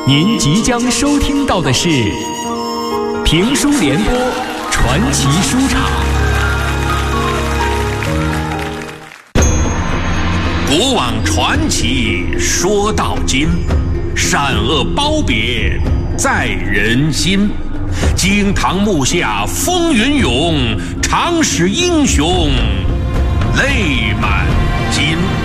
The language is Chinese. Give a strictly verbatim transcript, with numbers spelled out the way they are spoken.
您即将收听到的是评书联播传奇书场。 古往传奇说到今，善恶褒贬在人心。惊堂木下风云涌，常使英雄泪满襟。